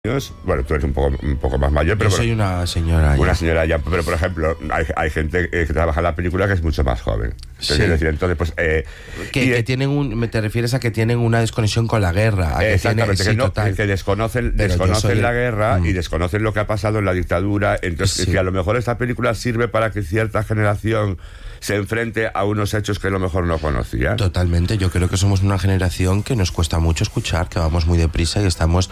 Bueno, tú eres un poco más mayor, pero... Yo soy una señora ya. Una señora ya, pero por ejemplo, hay gente que trabaja en la película que es mucho más joven. Sí. Entonces, pues... que tienen ¿te refieres a que tienen una desconexión con la guerra? Exactamente, total. que desconocen soy la guerra y desconocen lo que ha pasado en la dictadura. Entonces, Sí. que a lo mejor esta película sirve para que cierta generación se enfrente a unos hechos que a lo mejor no conocía. Totalmente, yo creo que somos una generación que nos cuesta mucho escuchar, que vamos muy deprisa y estamos...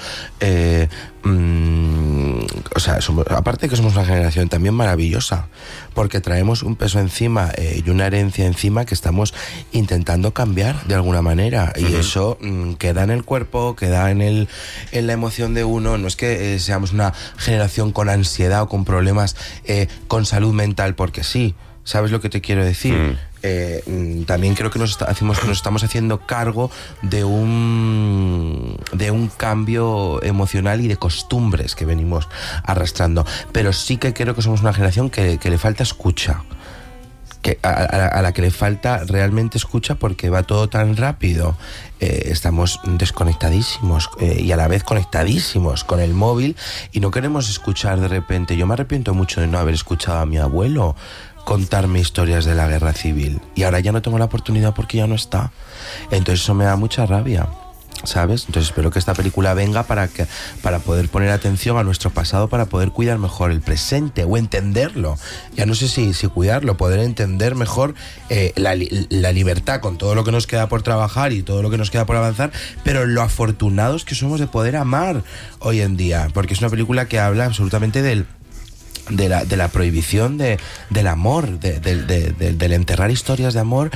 aparte que somos una generación también maravillosa, porque traemos un peso encima y una herencia encima que estamos intentando cambiar de alguna manera, y eso queda en el cuerpo, queda en la emoción de uno. No es que seamos una generación con ansiedad o con problemas con salud mental, porque sí. ¿Sabes lo que te quiero decir? También creo que nos estamos haciendo cargo de un cambio emocional y de costumbres que venimos arrastrando. Pero sí que creo que somos una generación que le falta escucha. A la que le falta realmente escucha, porque va todo tan rápido. Estamos desconectadísimos y a la vez conectadísimos con el móvil, y no queremos escuchar de repente. Yo me arrepiento mucho de no haber escuchado a mi abuelo contarme historias de la guerra civil, y ahora ya no tengo la oportunidad porque ya no está. Entonces eso me da mucha rabia, ¿sabes? Entonces espero que esta película venga para poder poner atención a nuestro pasado, para poder cuidar mejor el presente, o entenderlo. Ya no sé si cuidarlo, poder entender mejor la libertad, con todo lo que nos queda por trabajar y todo lo que nos queda por avanzar, pero lo afortunados que somos de poder amar hoy en día, porque es una película que habla absolutamente de la prohibición del amor, del enterrar historias de amor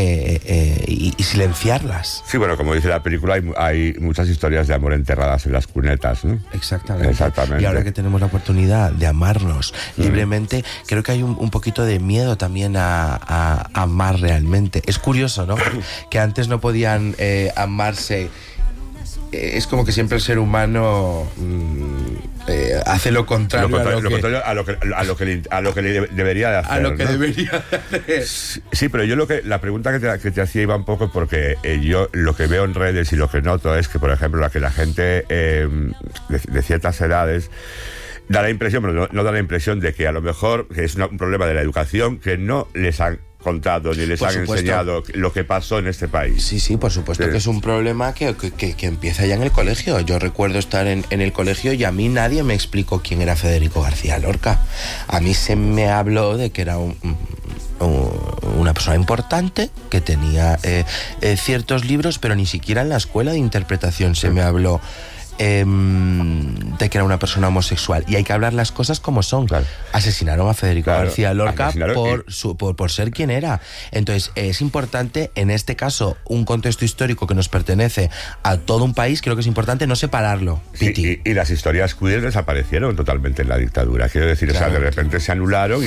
y silenciarlas. Sí, bueno, como dice la película, hay muchas historias de amor enterradas en las cunetas, ¿no? Exactamente. Y ahora que tenemos la oportunidad de amarnos libremente, creo que hay un poquito de miedo también a amar realmente. Es curioso, ¿no? Que antes no podían amarse. Es como que siempre el ser humano hace lo contrario a lo que le debería de hacer. A lo que ¿no? debería de hacer. Sí, pero yo la pregunta que te hacía iba un poco porque yo lo que veo en redes y lo que noto es que, por ejemplo, la gente de ciertas edades da la impresión, pero no da la impresión de que a lo mejor es un problema de la educación, que no les han contado ni les han enseñado lo que pasó en este país. Sí, por supuesto que es un problema que empieza ya en el colegio. Yo recuerdo estar en el colegio y a mí nadie me explicó quién era Federico García Lorca. A mí se me habló de que era una persona importante, que tenía ciertos libros, pero ni siquiera en la escuela de interpretación se me habló de que era una persona homosexual. Y hay que hablar las cosas como son. Claro. Asesinaron a Federico García Lorca por ser quien era. Entonces es importante, en este caso, un contexto histórico que nos pertenece a todo un país. Creo que es importante no separarlo. Sí, y las historias queer desaparecieron totalmente en la dictadura. Quiero decir, claro, o sea, de repente se anularon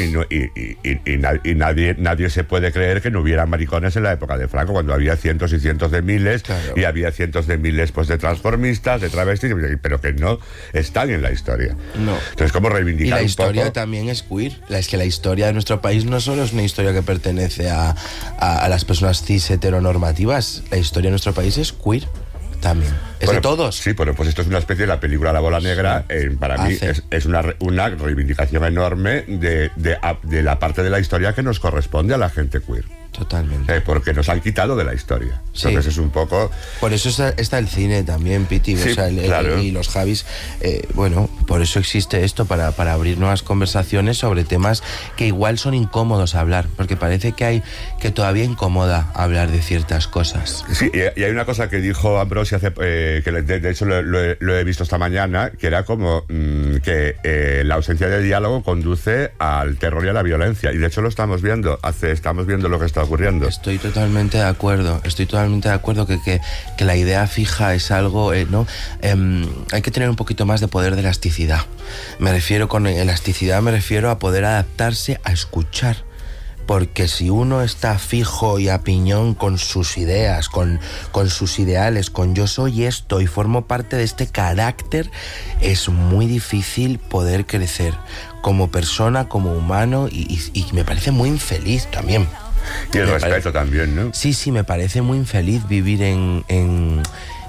y nadie se puede creer que no hubiera maricones en la época de Franco, cuando había cientos y cientos de miles, claro, y había cientos de miles, pues, de transformistas, de travestis, pero que no están en la historia. No. Entonces, ¿cómo reivindicar un poco? Y la historia también es queer. Es que la historia de nuestro país no solo es una historia que pertenece a las personas cis heteronormativas. La historia de nuestro país es queer también. Es de todos. Sí, bueno, pues esto es una especie de la película La Bola Negra. Para mí es una reivindicación enorme de la parte de la historia que nos corresponde a la gente queer. Totalmente. Porque nos han quitado de la historia. Sí. Entonces es un poco... Por eso está el cine también, Piti. Sí, o sea, claro. Y los Javis. Bueno, por eso existe esto, para abrir nuevas conversaciones sobre temas que igual son incómodos a hablar, porque parece que todavía incomoda hablar de ciertas cosas. Sí, y hay una cosa que dijo Ambrosi que de hecho lo he visto esta mañana, que era como que la ausencia de diálogo conduce al terror y a la violencia. Y de hecho lo estamos viendo. Estamos viendo lo que está ocurriendo. Estoy totalmente de acuerdo que la idea fija es algo, ¿no? Hay que tener un poquito más de poder de elasticidad. Con elasticidad me refiero a poder adaptarse a escuchar. Porque si uno está fijo y a piñón con sus ideas, con sus ideales, con yo soy esto y formo parte de este carácter, es muy difícil poder crecer como persona, como humano, y me parece muy infeliz también. Y el respeto también, ¿no? Sí, me parece muy infeliz vivir en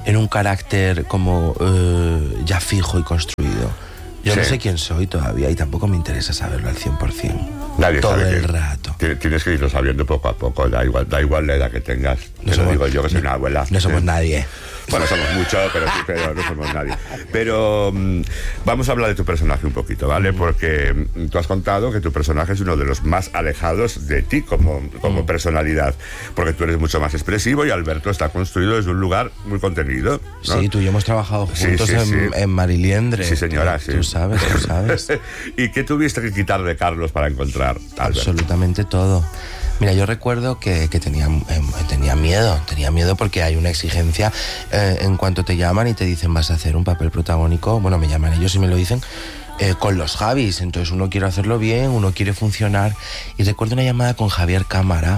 en un carácter como ya fijo y construido. Yo no sé quién soy todavía y tampoco me interesa saberlo al 100%. Nadie todo sabe el rato. Tienes que irlo sabiendo poco a poco, da igual la edad que tengas. Te lo digo yo, que soy una abuela. No somos nadie. Bueno, somos muchos, pero no somos nadie. Pero vamos a hablar de tu personaje un poquito, ¿vale? Porque tú has contado que tu personaje es uno de los más alejados de ti como personalidad, porque tú eres mucho más expresivo y Alberto está construido desde un lugar muy contenido, ¿no? Sí, tú y yo hemos trabajado juntos en Mariliendre. Sí, señora, sí. Tú sabes. ¿Y qué tuviste que quitar de Carlos para encontrar a Alberto? Absolutamente todo. Mira, yo recuerdo que tenía miedo porque hay una exigencia en cuanto te llaman y te dicen vas a hacer un papel protagónico, bueno, me llaman ellos y me lo dicen, con los Javis, entonces uno quiere hacerlo bien, uno quiere funcionar, y recuerdo una llamada con Javier Cámara,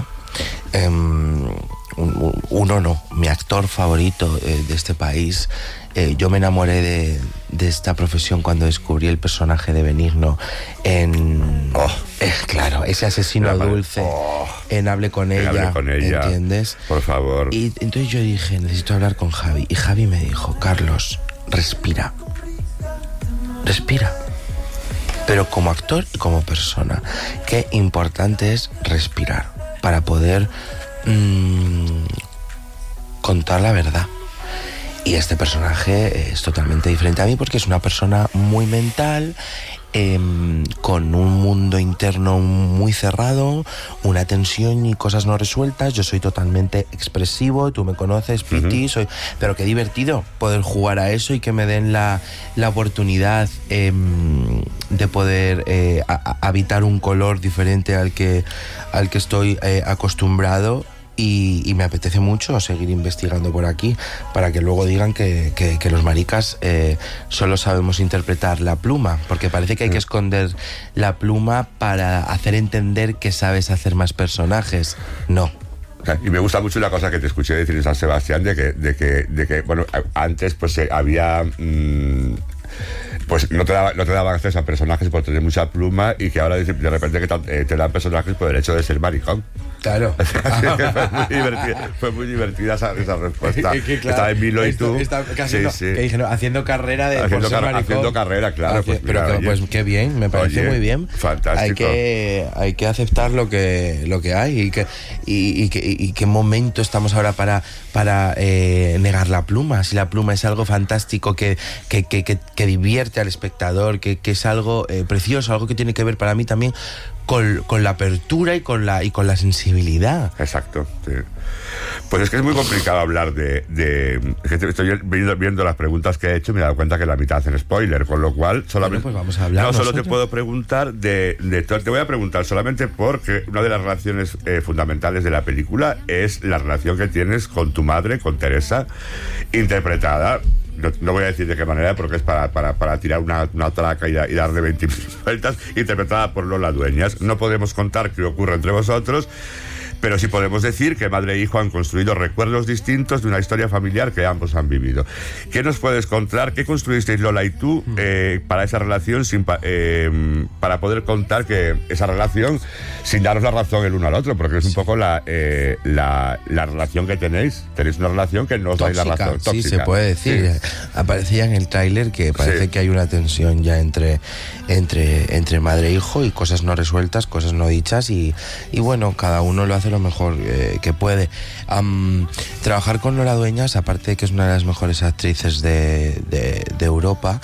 mi actor favorito de este país. Yo me enamoré de esta profesión cuando descubrí el personaje de Benigno en... claro, ese asesino dulce en Hable con ella, ¿entiendes? Por favor. Y entonces yo dije, necesito hablar con Javi. Y Javi me dijo, Carlos, respira. Pero como actor y como persona, qué importante es respirar para poder contar la verdad. Y este personaje es totalmente diferente a mí porque es una persona muy mental, con un mundo interno muy cerrado, una tensión y cosas no resueltas. Yo soy totalmente expresivo, tú me conoces, Piti, pero qué divertido poder jugar a eso y que me den la oportunidad de poder habitar un color diferente al que estoy acostumbrado. Y me apetece mucho seguir investigando por aquí para que luego digan que los maricas solo sabemos interpretar la pluma, porque parece que hay que esconder la pluma para hacer entender que sabes hacer más personajes. No. Y me gusta mucho una cosa que te escuché decir en San Sebastián, de que bueno, antes pues había... pues no te daban acceso a personajes por tener mucha pluma, y que ahora de repente que te dan personajes por el hecho de ser maricón. Claro. Fue muy divertida esa respuesta. Claro, estaba en Milo y tú. Que dijeron, haciendo carrera de haciendo carrera, claro. Pues, pero pues qué bien, me parece muy bien. Fantástico. Hay que aceptar lo que hay y qué momento estamos ahora para negar la pluma. Si la pluma es algo fantástico que divierte al espectador, que es algo precioso, algo que tiene que ver para mí también con la apertura y con la sensibilidad. Exacto, sí. Pues es que es muy complicado hablar estoy viendo las preguntas que he hecho y me he dado cuenta que la mitad hacen spoiler, con lo cual solamente... Bueno, pues vamos a hablar. No, solo te puedo preguntar te voy a preguntar solamente porque una de las relaciones fundamentales de la película es la relación que tienes con tu madre, con Teresa, interpretada... No voy a decir de qué manera, porque es para tirar una traca y darle 20 vueltas, interpretada por Lola Dueñas. No podemos contar qué ocurre entre vosotros, pero sí podemos decir que madre e hijo han construido recuerdos distintos de una historia familiar que ambos han vivido. ¿Qué nos puedes contar? ¿Qué construisteis Lola y tú para esa relación, para poder contar que esa relación, sin daros la razón el uno al otro? Porque es un poco la relación que tenéis. Tenéis una relación que no os dais la razón. Tóxica. Sí, se puede decir. Sí. Aparecía en el tráiler que parece que hay una tensión ya entre madre e hijo, y cosas no resueltas, cosas no dichas, y bueno, cada uno lo hace lo mejor que puede. Trabajar con Lola Dueñas, aparte de que es una de las mejores actrices de Europa,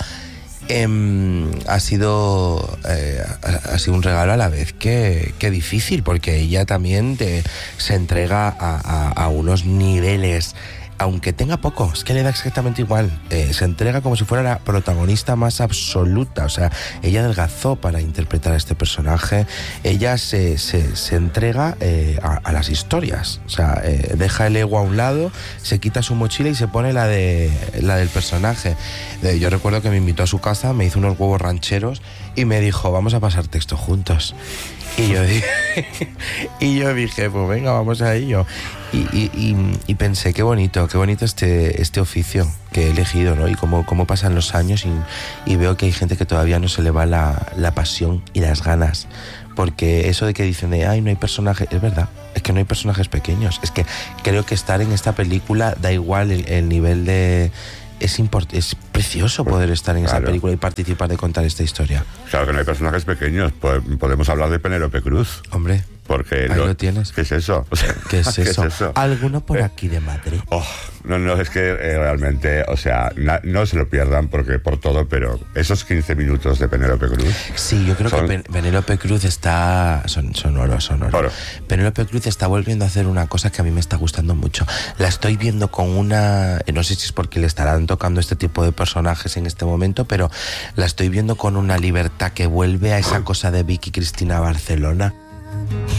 ha sido un regalo a la vez que difícil, porque ella también se entrega a unos niveles, aunque tenga poco, es que le da exactamente igual. Se entrega como si fuera la protagonista más absoluta. O sea, ella adelgazó para interpretar a este personaje. Ella se entrega a las historias. O sea, deja el ego a un lado, se quita su mochila y se pone la del personaje. Yo recuerdo que me invitó a su casa, me hizo unos huevos rancheros y me dijo, vamos a pasar texto juntos. Y yo dije, pues venga, vamos a ello. Y pensé, qué bonito este oficio que he elegido, ¿no? Y cómo pasan los años y veo que hay gente que todavía no se le va la pasión y las ganas porque eso de que dicen de, ay, no hay personajes, es verdad, es que no hay personajes pequeños. Es que creo que estar en esta película da igual el nivel de... Es precioso poder estar en esa película y participar de contar esta historia. Claro que no hay personajes pequeños. Podemos hablar de Penélope Cruz. Hombre, porque ahí lo tienes. ¿Qué es eso? ¿Qué es eso? ¿Qué es eso? ¿Alguno por aquí de Madrid? No, es que realmente, o sea, no se lo pierdan porque por todo, pero esos 15 minutos de Penélope Cruz... Sí, yo creo que Penélope Cruz está... Son oro. Penélope Cruz está volviendo a hacer una cosa que a mí me está gustando mucho. La estoy viendo con una... No sé si es porque le estarán tocando este tipo de personajes en este momento, pero la estoy viendo con una libertad que vuelve a esa cosa de Vicky Cristina Barcelona.